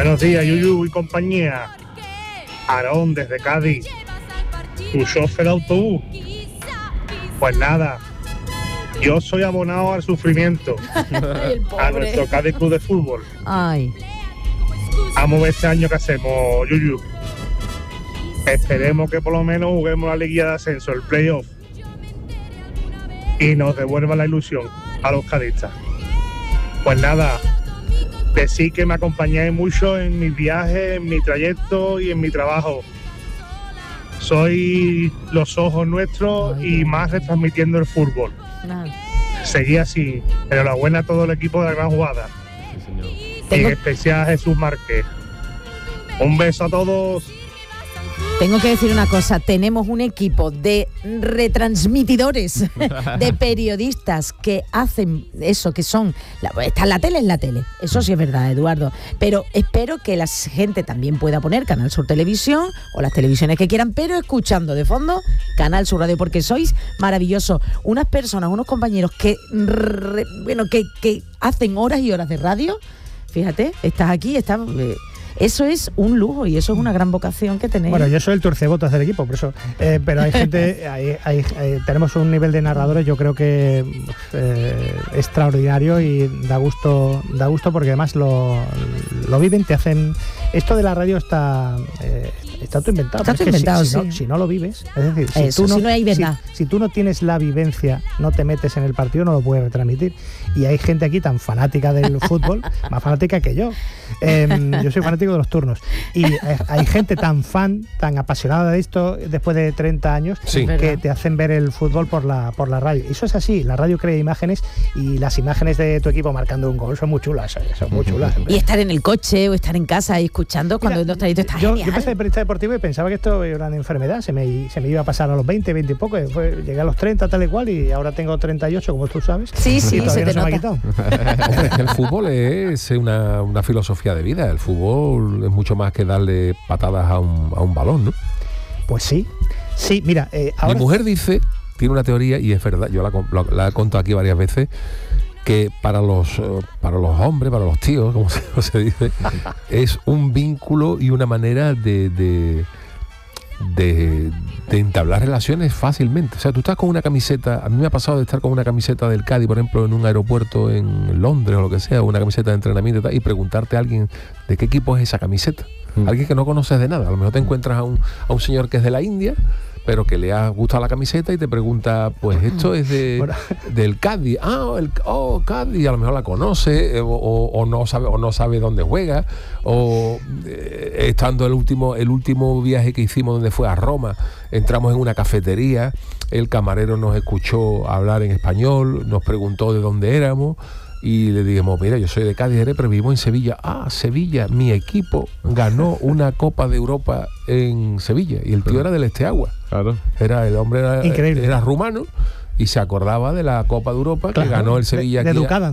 Buenos días, Yuyu y compañía. Aarón, desde Cádiz. Tu chofer de autobús. Pues nada, yo soy abonado al sufrimiento. A nuestro Cádiz Club de Fútbol. Ay. Vamos a ver este año que hacemos, Yuyu. Esperemos que por lo menos juguemos la liguilla de ascenso, el playoff. Y nos devuelva la ilusión a los cadistas. Pues nada, decir que me acompañáis mucho en mis viajes, en mi trayecto y en mi trabajo. Soy los ojos nuestros y más retransmitiendo el fútbol. Seguí así. Enhorabuena a todo el equipo de la gran jugada. Y en especial a Jesús Márquez. Un beso a todos. Tengo que decir una cosa, tenemos un equipo de retransmitidores, de periodistas que hacen eso, que son... Está en la tele, eso sí es verdad, Eduardo, pero espero que la gente también pueda poner Canal Sur Televisión o las televisiones que quieran, pero escuchando de fondo Canal Sur Radio, porque sois maravillosos, unas personas, unos compañeros que hacen horas y horas de radio. Fíjate, estás aquí, eso es un lujo y eso es una gran vocación que tenéis. Bueno, yo soy el torcebotas del equipo, por eso. Pero hay gente, tenemos un nivel de narradores, yo creo que extraordinario y da gusto porque además lo viven, te hacen. Esto de la radio está todo inventado. Está todo inventado, si no lo vives, es decir, si no hay verdad. Si tú no tienes la vivencia, no te metes en el partido, no lo puedes retransmitir. Y hay gente aquí tan fanática del fútbol, más fanática que yo. Yo soy fanático de los turnos. Y hay gente tan fan, tan apasionada de esto después de 30 años, que te hacen ver el fútbol por la radio. Y eso es así, la radio crea imágenes y las imágenes de tu equipo marcando un gol son muy chulas. Y estar en el coche o estar en casa y escuchando cuando los trayectos está yo genial. Yo empecé de periodista deportivo y pensaba que esto era una enfermedad, se me iba a pasar a los 20 y poco, llegué a los 30 tal y cual y ahora tengo 38, como tú sabes. Sí, se te nota. Hombre, el fútbol es una filosofía de vida. El fútbol es mucho más que darle patadas a un balón, ¿no? Pues sí, mira, ahora... Mi mujer dice, tiene una teoría y es verdad, yo la he contado aquí varias veces, que para los hombres, para los tíos, como se dice, es un vínculo y una manera de entablar relaciones fácilmente. O sea, tú estás con una camiseta, a mí me ha pasado de estar con una camiseta del Cádiz, por ejemplo, en un aeropuerto en Londres o lo que sea, una camiseta de entrenamiento y tal, y preguntarte a alguien de qué equipo es esa camiseta. Alguien que no conoces de nada. A lo mejor te encuentras a un señor que es de la India, pero que le ha gustado la camiseta y te pregunta, pues esto es del Cádiz. Cádiz, a lo mejor la conoce o no sabe dónde juega, o estando el último viaje que hicimos, donde fue a Roma, entramos en una cafetería, el camarero nos escuchó hablar en español, nos preguntó de dónde éramos y le dijimos, mira, yo soy de Cádiz, pero vivo en Sevilla. Sevilla, mi equipo ganó una Copa de Europa en Sevilla y el tío era del Esteagua. Claro. El hombre era rumano y se acordaba de la Copa de Europa, claro, que ganó el Sevilla de Ducada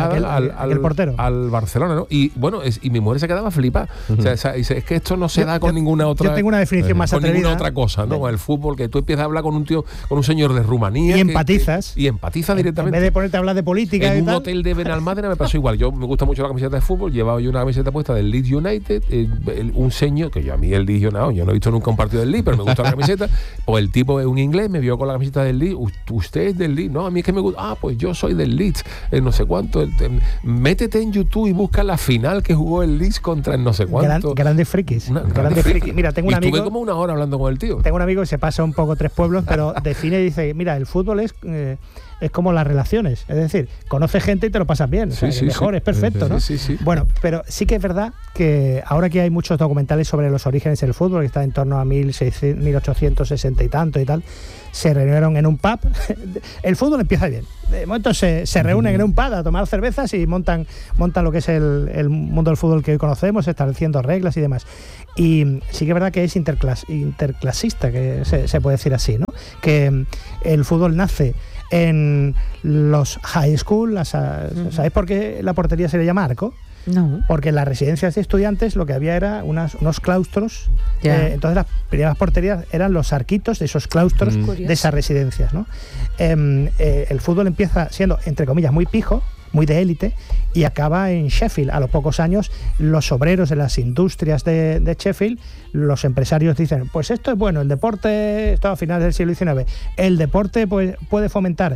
al portero, al Barcelona, ¿no? Y bueno, y mi mujer se quedaba flipada. O sea, es que esto no se da con ninguna otra. Yo tengo una definición más atrevida. Con ninguna otra cosa, ¿no? Con el fútbol, que tú empiezas a hablar con un señor de Rumanía. Y empatizas. Y empatizas directamente. En vez de ponerte a hablar de política. En un hotel de Benalmádena me pasó igual. Yo me gusta mucho la camiseta de fútbol, llevaba yo una camiseta puesta del Leeds United, un señor, que yo a mí el Leeds, yo no he visto nunca un partido del Leeds, pero me gusta la camiseta. O el tipo es un inglés, me vio con la camiseta del Leeds. Usted es del Leeds, ¿no? A mí es que me gusta, pues yo soy del Leeds, no sé cuánto, métete en YouTube y busca la final que jugó el Leeds contra el no sé cuánto. Grandes frikis. Grandes frikis. Mira, tengo un amigo. Estuve como una hora hablando con el tío. Tengo un amigo que se pasa un poco 3 pueblos, pero define y dice, mira, el fútbol es como las relaciones, es decir, conoces gente y te lo pasas bien, mejor, es perfecto, ¿no? Sí. Bueno, pero sí que es verdad que ahora que hay muchos documentales sobre los orígenes del fútbol, que está en torno a 1860 y tanto y tal, se reunieron en un pub. El fútbol empieza bien. De momento se reúnen en un pub a tomar cervezas y montan lo que es el mundo del fútbol que hoy conocemos, estableciendo reglas y demás. Y sí que es verdad que es interclasista, que se puede decir así, ¿no? Que el fútbol nace en los high school. ¿Sabéis por qué la portería se le llama arco? No. Porque en las residencias de estudiantes lo que había era unos claustros. Entonces las primeras porterías eran los arquitos de esos claustros de esas residencias, ¿no? El fútbol empieza siendo, entre comillas, muy pijo, muy de élite, y acaba en Sheffield. A los pocos años, los obreros de las industrias de Sheffield, los empresarios dicen, pues esto es bueno, el deporte, esto a finales del siglo XIX, el deporte pues, puede fomentar,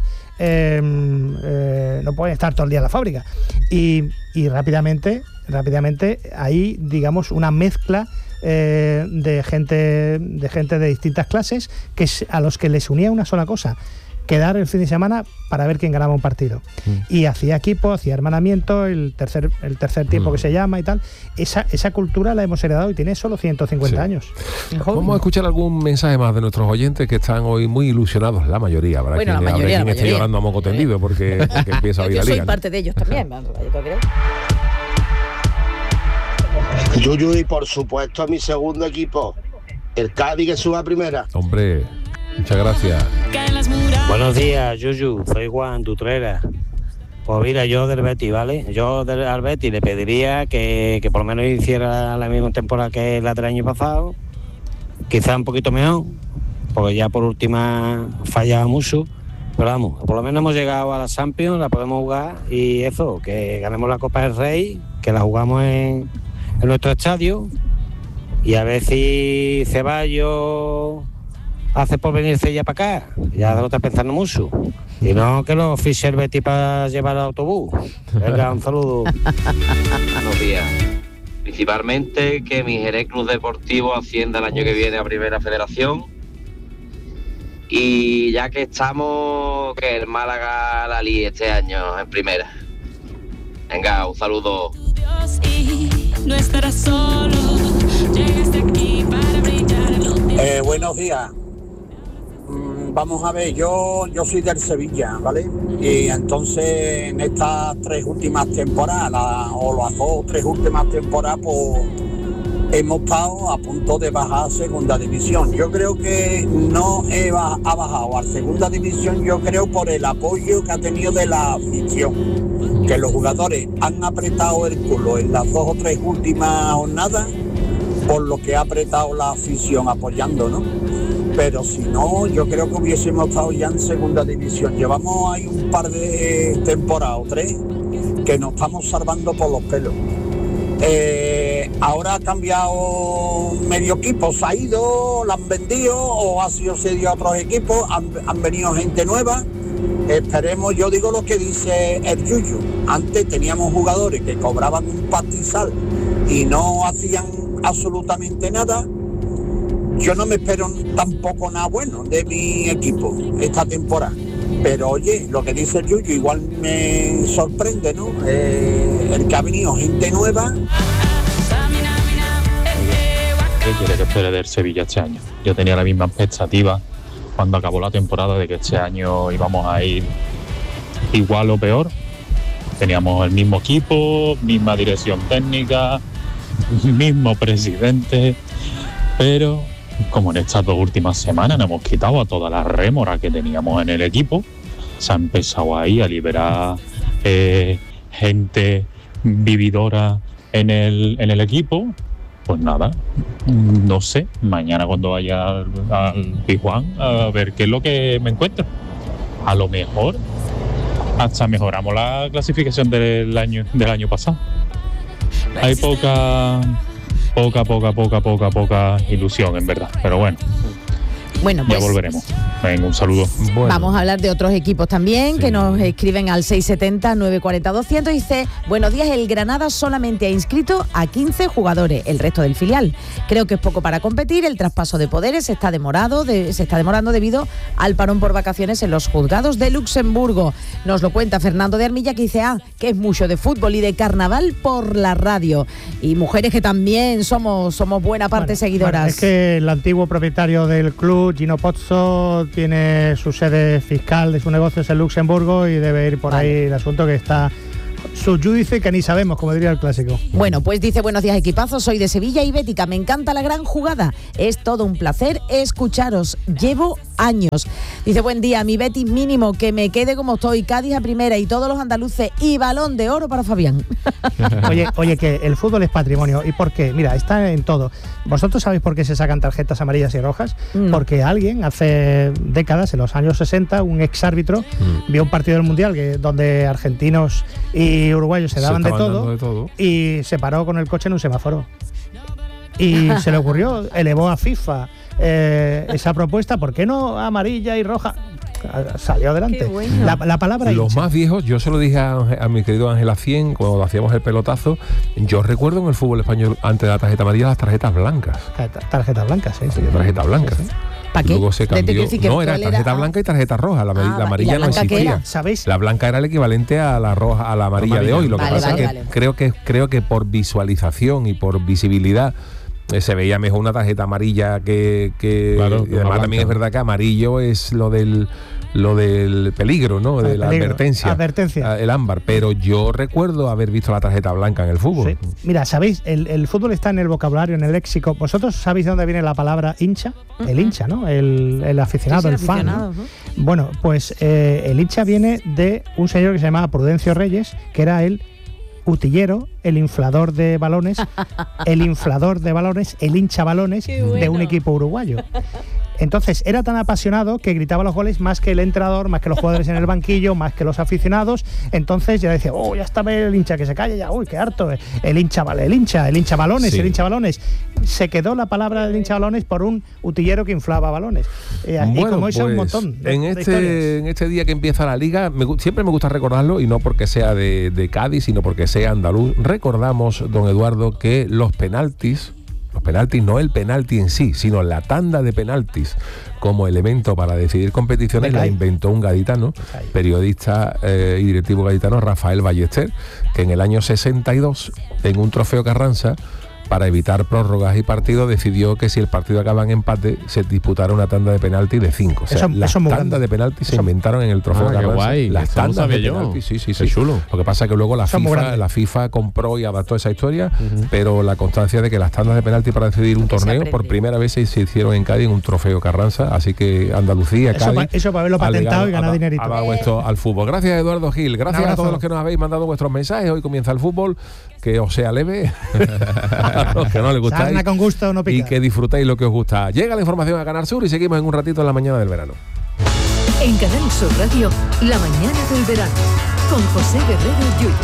no puede estar todo el día en la fábrica. Y rápidamente hay, digamos, una mezcla de gente de distintas clases a los que les unía una sola cosa: quedar el fin de semana para ver quién ganaba un partido. Y hacía equipo, hacía hermanamiento, el tercer tiempo que se llama y tal. Esa cultura la hemos heredado y tiene solo 150 años. Vamos a escuchar algún mensaje más de nuestros oyentes que están hoy muy ilusionados, la mayoría. Habrá quien esté llorando a moco tendido porque empieza a oír la liga. Yo soy parte de ellos también. Yuyu, y por supuesto a mi segundo equipo, el Cádiz, que suba a primera. Hombre, muchas gracias. Buenos días, Yuyu, soy Juan Tutrera. Pues mira, yo del Betis, ¿vale? Yo al Betis le pediría que por lo menos hiciera la misma temporada que la del año pasado, quizá un poquito mejor, porque ya por última fallaba mucho, pero vamos, por lo menos hemos llegado a la Champions, la podemos jugar, y eso, que ganemos la Copa del Rey, que la jugamos en nuestro estadio, y a ver si Ceballos hace por venirse ya para acá. Ya lo está pensando mucho, y no que lo fiche el Betis para llevar al autobús. Venga, un saludo. Buenos días. Principalmente que mi Jerez Club Deportivo ascienda el año que viene a Primera Federación, y ya que estamos, que el Málaga la líe este año en Primera. Venga, un saludo. No estarás solo, llegaste aquí para brillar. Buenos días. Vamos a ver, yo soy del Sevilla, ¿vale? Y entonces en estas 3 últimas temporadas, o las 2 o 3 últimas temporadas, pues hemos estado a punto de bajar a segunda división. Yo creo que no ha bajado a segunda división, yo creo por el apoyo que ha tenido de la afición, que los jugadores han apretado el culo en las 2 o 3 últimas jornadas, por lo que ha apretado la afición apoyando, ¿no? Pero si no, yo creo que hubiésemos estado ya en segunda división. Llevamos ahí un par de temporadas o 3 que nos estamos salvando por los pelos. Ahora ha cambiado medio equipo, se ha ido, lo han vendido o ha sido cedido a otros equipos, han venido gente nueva. Esperemos, yo digo lo que dice el Yuyu. Antes teníamos jugadores que cobraban un pastizal y no hacían absolutamente nada. Yo no me espero tampoco nada bueno de mi equipo esta temporada. Pero oye, lo que dice el Yuyu igual me sorprende, ¿no? El que ha venido gente nueva. ¿Qué quiere que espere del Sevilla este año? Yo tenía la misma expectativa cuando acabó la temporada de que este año íbamos a ir igual o peor. Teníamos el mismo equipo, misma dirección técnica, mismo presidente, pero como en estas 2 últimas semanas nos hemos quitado a toda la rémora que teníamos en el equipo, se ha empezado ahí a liberar gente vividora en el equipo. Pues nada, no sé, mañana cuando vaya al Pijuán a ver qué es lo que me encuentro. A lo mejor hasta mejoramos la clasificación del año pasado. Hay poca ilusión, en verdad, pero bueno. Bueno, pues ya volveremos. Venga, un saludo. Bueno. Vamos a hablar de otros equipos también, sí, que nos escriben al 670-940-200. Dice, buenos días, el Granada solamente ha inscrito a 15 jugadores, el resto del filial. Creo que es poco para competir, el traspaso de poderes se está demorando debido al parón por vacaciones en los juzgados de Luxemburgo. Nos lo cuenta Fernando de Armilla, que dice, que es mucho de fútbol y de carnaval por la radio. Y mujeres que también somos buena parte seguidoras. Bueno, es que el antiguo propietario del club, Gino Pozzo, tiene su sede fiscal de su negocio en Luxemburgo y debe ir por ahí el asunto, que está su judice que ni sabemos, como diría el clásico. Bueno, pues dice, buenos días equipazos, soy de Sevilla y bética, me encanta la gran jugada, es todo un placer escucharos, llevo años. Dice, buen día, mi Betis mínimo, que me quede como estoy, Cádiz a primera y todos los andaluces, y Balón de Oro para Fabián. Oye, que el fútbol es patrimonio. ¿Y por qué? Mira, está en todo. ¿Vosotros sabéis por qué se sacan tarjetas amarillas y rojas? Porque alguien hace décadas, en los años 60, un exárbitro vio un partido del Mundial donde argentinos y uruguayos se daban de todo y se paró con el coche en un semáforo. Y se le ocurrió, elevó a FIFA esa propuesta, ¿por qué no amarilla y roja? Salió adelante. Bueno. La palabra los hincha. Más viejos, yo se lo dije a mi querido Ángel Acien cuando hacíamos el pelotazo. Yo recuerdo en el fútbol español, antes de la tarjeta amarilla, las tarjetas blancas. Tarjetas blancas, sí. Tarjetas blancas. Sí. ¿Para qué? Luego se cambió. No, era tarjeta blanca y tarjeta roja. La amarilla no existía. ¿Sabéis? La blanca era el equivalente a la roja, a la amarilla de hoy. Lo que pasa es que creo que por visualización y por visibilidad se veía mejor una tarjeta amarilla que claro, y además también es verdad que amarillo es lo del peligro, ¿no? De la advertencia. El ámbar. Pero yo recuerdo haber visto la tarjeta blanca en el fútbol. Sí. Mira, ¿sabéis? El fútbol está en el vocabulario, en el léxico. ¿Vosotros sabéis de dónde viene la palabra hincha? El hincha, ¿no? El aficionado, el fan, ¿no? Bueno, pues el hincha viene de un señor que se llamaba Prudencio Reyes, que era el utillero, el inflador de balones, el hincha balones de un equipo uruguayo. Entonces era tan apasionado que gritaba los goles más que el entrenador, más que los jugadores en el banquillo, más que los aficionados. Entonces ya decía, ya está el hincha, que se calle ya, qué harto, el hincha balones, sí. El hincha balones. Se quedó la palabra del hincha balones por un utillero que inflaba balones. Y como eso, un montón de en este día que empieza la Liga, siempre me gusta recordarlo, y no porque sea de Cádiz, sino porque sea andaluz. Recordamos, don Eduardo, que los penaltis, no el penalti en sí, sino la tanda de penaltis como elemento para decidir competiciones, la inventó un gaditano, periodista y directivo gaditano, Rafael Ballester, que en el año 62, en un trofeo Carranza, para evitar prórrogas y partidos, decidió que si el partido acaba en empate, se disputara una tanda de penalti de 5. O sea, las tandas de penalti se inventaron en el trofeo Carranza. Guay. Las tandas de penalti, sí. Chulo. Lo que pasa es que luego la FIFA compró y adaptó esa historia, pero la constancia de que las tandas de penalti para decidir un torneo por primera vez se hicieron en Cádiz en un trofeo Carranza, así que Andalucía, Cádiz, eso para haberlo patentado y ganar dinerito. Ha dado esto al fútbol. Gracias, Eduardo Gil. Gracias a todos los que nos habéis mandado vuestros mensajes. Hoy comienza el fútbol, que os sea leve. Los que no les gustáis, sarna con gusto, no pica. Y que disfrutéis lo que os gusta. Llega la información a Canal Sur y seguimos en un ratito en la mañana del verano. En Canal Sur Radio, la mañana del verano, con José Guerrero Yuyo.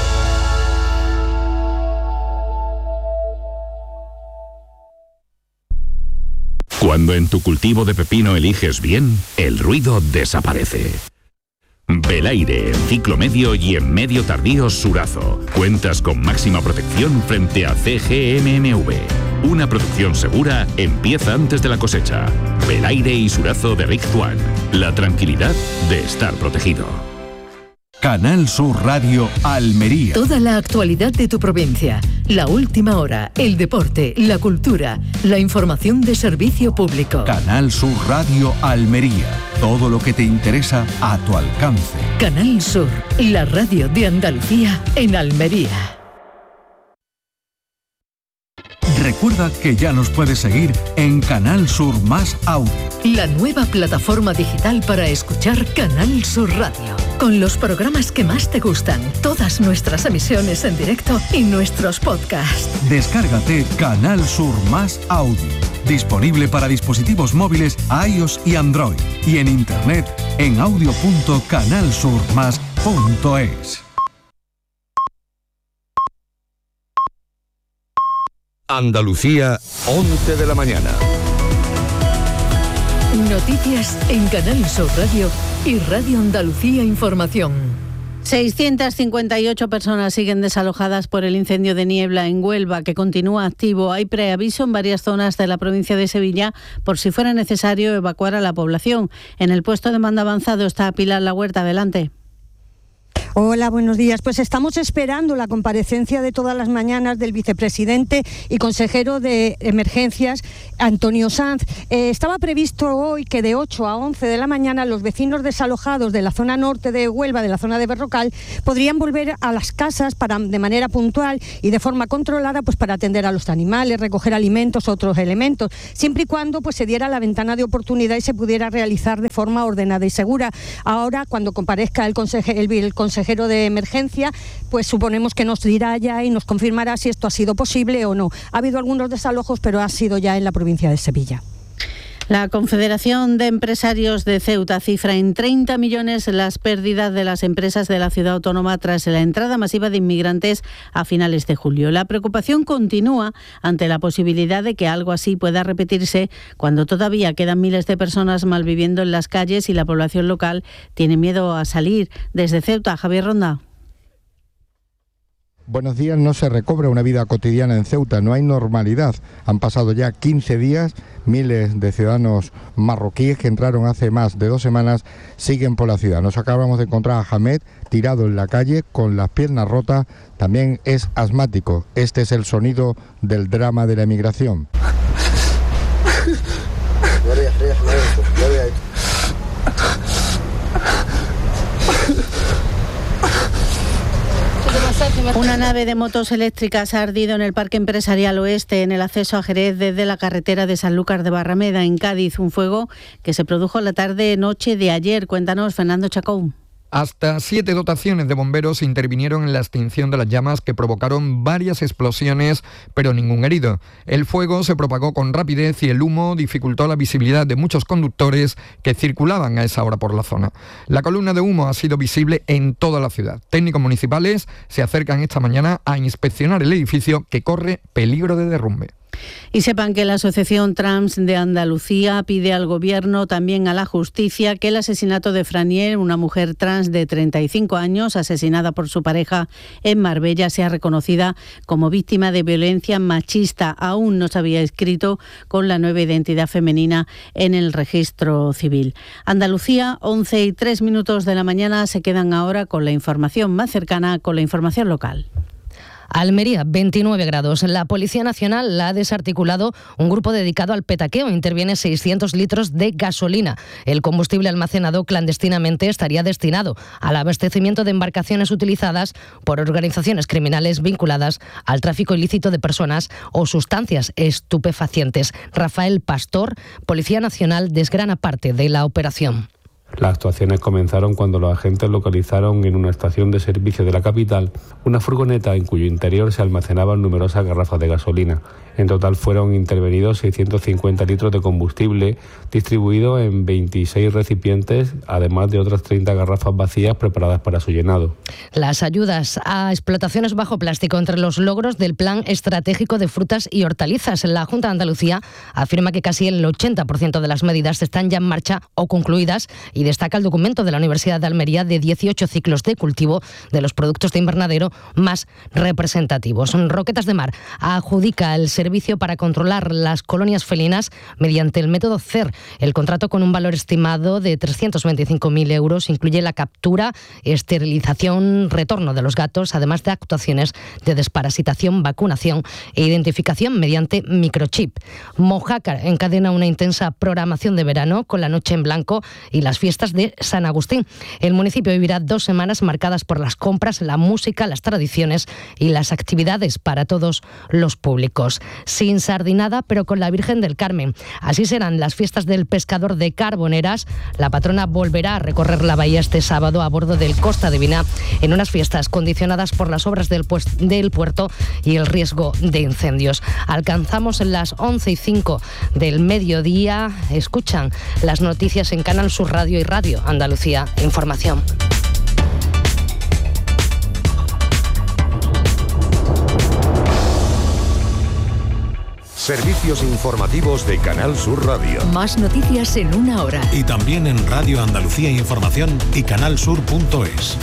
Cuando en tu cultivo de pepino eliges bien, el ruido desaparece. Belaire, en ciclo medio y en medio tardío Surazo. Cuentas con máxima protección frente a CGMMV. Una producción segura empieza antes de la cosecha. Belaire y Surazo de Rick Tuan. La tranquilidad de estar protegido. Canal Sur Radio Almería. Toda la actualidad de tu provincia, la última hora, el deporte, la cultura, la información de servicio público. Canal Sur Radio Almería. Todo lo que te interesa a tu alcance. Canal Sur, la radio de Andalucía en Almería. Recuerda que ya nos puedes seguir en Canal Sur Más Audio. La nueva plataforma digital para escuchar Canal Sur Radio. Con los programas que más te gustan, todas nuestras emisiones en directo y nuestros podcasts. Descárgate Canal Sur Más Audio. Disponible para dispositivos móviles iOS y Android. Y en internet en audio.canalsurmas.es. Andalucía, 11 de la mañana. Noticias en Canal Sur Radio y Radio Andalucía Información. 658 personas siguen desalojadas por el incendio de niebla en Huelva, que continúa activo. Hay preaviso en varias zonas de la provincia de Sevilla por si fuera necesario evacuar a la población. En el puesto de mando avanzado está Pilar La Huerta. Adelante. Hola, buenos días. Pues estamos esperando la comparecencia de todas las mañanas del vicepresidente y consejero de Emergencias, Antonio Sanz. Estaba previsto hoy que de 8 a 11 de la mañana los vecinos desalojados de la zona norte de Huelva, de la zona de Berrocal, podrían volver a las casas de manera puntual y de forma controlada, pues para atender a los animales, recoger alimentos, otros elementos, siempre y cuando pues se diera la ventana de oportunidad y se pudiera realizar de forma ordenada y segura. Ahora, cuando comparezca el consejero de Emergencia, pues suponemos que nos dirá ya y nos confirmará si esto ha sido posible o no. Ha habido algunos desalojos, pero ha sido ya en la provincia de Sevilla. La Confederación de Empresarios de Ceuta cifra en 30 millones las pérdidas de las empresas de la ciudad autónoma tras la entrada masiva de inmigrantes a finales de julio. La preocupación continúa ante la posibilidad de que algo así pueda repetirse cuando todavía quedan miles de personas malviviendo en las calles y la población local tiene miedo a salir. Desde Ceuta, Javier Ronda. Buenos días. No se recobra una vida cotidiana en Ceuta, no hay normalidad. Han pasado ya 15 días, miles de ciudadanos marroquíes que entraron hace más de 2 semanas siguen por la ciudad. Nos acabamos de encontrar a Hamed tirado en la calle con las piernas rotas, también es asmático. Este es el sonido del drama de la emigración. Una nave de motos eléctricas ha ardido en el Parque Empresarial Oeste, en el acceso a Jerez desde la carretera de Sanlúcar de Barrameda, en Cádiz. Un fuego que se produjo la tarde-noche de ayer. Cuéntanos, Fernando Chacón. Hasta 7 dotaciones de bomberos intervinieron en la extinción de las llamas que provocaron varias explosiones, pero ningún herido. El fuego se propagó con rapidez y el humo dificultó la visibilidad de muchos conductores que circulaban a esa hora por la zona. La columna de humo ha sido visible en toda la ciudad. Técnicos municipales se acercan esta mañana a inspeccionar el edificio que corre peligro de derrumbe. Y sepan que la Asociación Trans de Andalucía pide al Gobierno, también a la justicia, que el asesinato de Franier, una mujer trans de 35 años, asesinada por su pareja en Marbella, sea reconocida como víctima de violencia machista. Aún no se había inscrito con la nueva identidad femenina en el registro civil. Andalucía, 11:03 de la mañana, se quedan ahora con la información más cercana, con la información local. Almería, 29 grados. La Policía Nacional la ha desarticulado un grupo dedicado al petaqueo. Interviene 600 litros de gasolina. El combustible almacenado clandestinamente estaría destinado al abastecimiento de embarcaciones utilizadas por organizaciones criminales vinculadas al tráfico ilícito de personas o sustancias estupefacientes. Rafael Pastor, Policía Nacional, desgrana parte de la operación. Las actuaciones comenzaron cuando los agentes localizaron en una estación de servicio de la capital una furgoneta en cuyo interior se almacenaban numerosas garrafas de gasolina. En total fueron intervenidos 650 litros de combustible distribuidos en 26 recipientes, además de otras 30 garrafas vacías preparadas para su llenado. Las ayudas a explotaciones bajo plástico entre los logros del Plan Estratégico de Frutas y Hortalizas. La Junta de Andalucía afirma que casi el 80% de las medidas están ya en marcha o concluidas y destaca el documento de la Universidad de Almería de 18 ciclos de cultivo de los productos de invernadero más representativos. Roquetas de Mar adjudica el servicio para controlar las colonias felinas mediante el método CER. El contrato, con un valor estimado de 325.000 euros, incluye la captura, esterilización, retorno de los gatos, además de actuaciones de desparasitación, vacunación e identificación mediante microchip. Mojácar encadena una intensa programación de verano con la Noche en Blanco y las fiestas de San Agustín. El municipio vivirá 2 semanas marcadas por las compras, la música, las tradiciones y las actividades para todos los públicos. Sin sardinada, pero con la Virgen del Carmen. Así serán las fiestas del pescador de Carboneras. La patrona volverá a recorrer la bahía este sábado a bordo del Costa Divina, en unas fiestas condicionadas por las obras del puerto y el riesgo de incendios. Alcanzamos las 11:05 del mediodía. Escuchan las noticias en Canal Sur Radio y Radio Andalucía Información. Servicios informativos de Canal Sur Radio. Más noticias en 1 hora. Y también en Radio Andalucía Información y canalsur.es.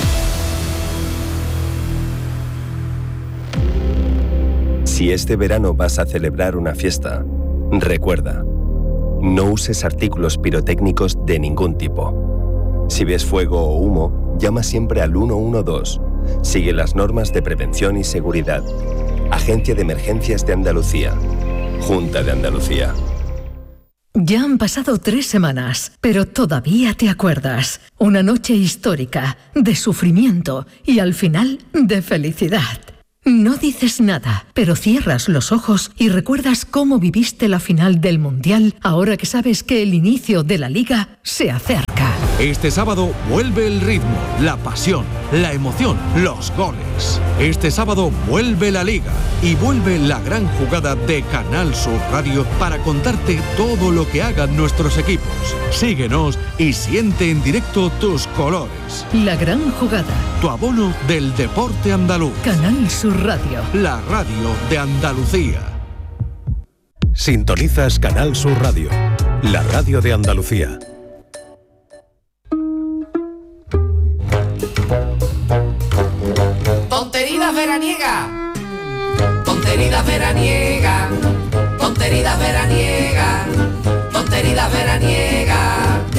Si este verano vas a celebrar una fiesta, recuerda, no uses artículos pirotécnicos de ningún tipo. Si ves fuego o humo, llama siempre al 112. Sigue las normas de prevención y seguridad. Agencia de Emergencias de Andalucía. Junta de Andalucía. Ya han pasado 3 semanas, pero todavía te acuerdas. Una noche histórica, de sufrimiento y al final de felicidad. No dices nada, pero cierras los ojos y recuerdas cómo viviste la final del Mundial ahora que sabes que el inicio de la Liga se acerca. Este sábado vuelve el ritmo, la pasión, la emoción, los goles. Este sábado vuelve la Liga y vuelve la gran jugada de Canal Sur Radio para contarte todo lo que hagan nuestros equipos. Síguenos y siente en directo tus colores. La gran jugada. Tu abono del deporte andaluz. Canal Sur Radio. La radio de Andalucía. Sintonizas Canal Sur Radio, la radio de Andalucía. Tonterías veraniegas, tonterías veraniega, tonterías veraniega, tonterías veraniega.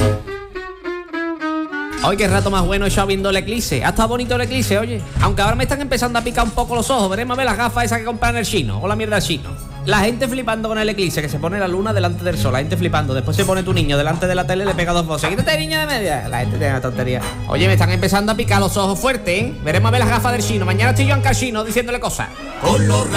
Hoy qué rato más bueno he estado viendo el eclipse. Ha estado bonito el eclipse, oye. Aunque ahora me están empezando a picar un poco los ojos. Veremos a ver las gafas esas que compran en el chino. O la mierda del chino. La gente flipando con el eclipse, que se pone la luna delante del sol. La gente flipando. Después se pone tu niño delante de la tele y le pega 2 voces. Quítate, niño de media. La gente tiene una tontería. Oye, me están empezando a picar los ojos fuerte, ¿eh? Veremos a ver las gafas del chino. Mañana estoy yo en casino diciéndole cosas.